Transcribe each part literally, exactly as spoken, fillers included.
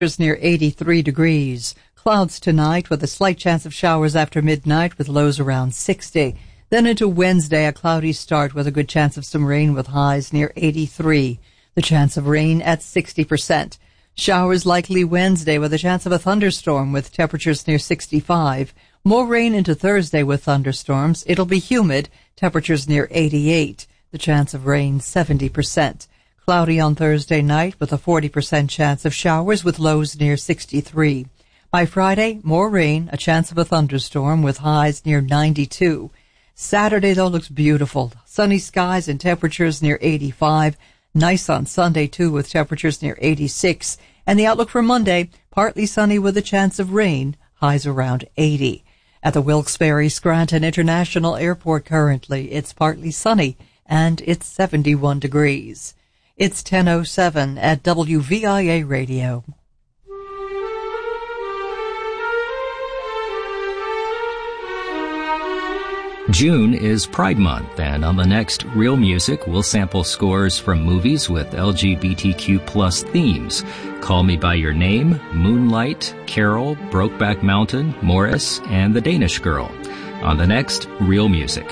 near eighty-three degrees. Clouds tonight with a slight chance of showers after midnight with lows around sixty. Then into Wednesday, a cloudy start with a good chance of some rain with highs near eighty-three. The chance of rain at sixty percent. Showers likely Wednesday with a chance of a thunderstorm with temperatures near sixty-five. More rain into Thursday with thunderstorms. It'll be humid, temperatures near eighty-eight. The chance of rain seventy percent. Cloudy on Thursday night with a forty percent chance of showers with lows near sixty-three. By Friday, more rain, a chance of a thunderstorm with highs near ninety-two. Saturday, though, looks beautiful. Sunny skies and temperatures near eighty-five. Nice on Sunday, too, with temperatures near eighty-six. And the outlook for Monday, partly sunny with a chance of rain, highs around eighty. At the Wilkes-Barre Scranton International Airport currently, it's partly sunny, and it's seventy-one degrees. It's ten oh seven at W V I A Radio. June is Pride Month, and on the next Real Music, we'll sample scores from movies with L G B T Q plus themes. Call Me By Your Name, Moonlight, Carol, Brokeback Mountain, Morris, and The Danish Girl. On the next Real Music.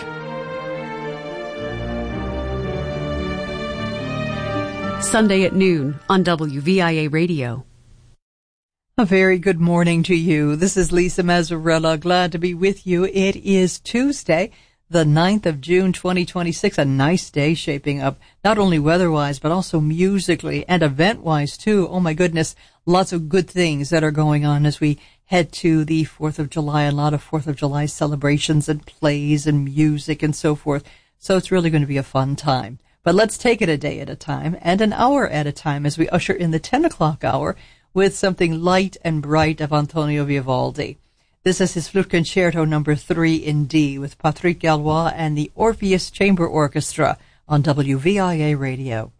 Sunday at noon on W V I A Radio. A very good morning to you. This is Lisa Mazzarella. Glad to be with you. It is Tuesday, the ninth of June, twenty twenty-six. A nice day shaping up, not only weather-wise, but also musically and event-wise, too. Oh, my goodness. Lots of good things that are going on as we head to the fourth of July. A lot of fourth of July celebrations and plays and music and so forth. So it's really going to be a fun time. But let's take it a day at a time and an hour at a time as we usher in the ten o'clock hour with something light and bright of Antonio Vivaldi. This is his Flute Concerto number three in D with Patrick Gallois and the Orpheus Chamber Orchestra on W V I A Radio.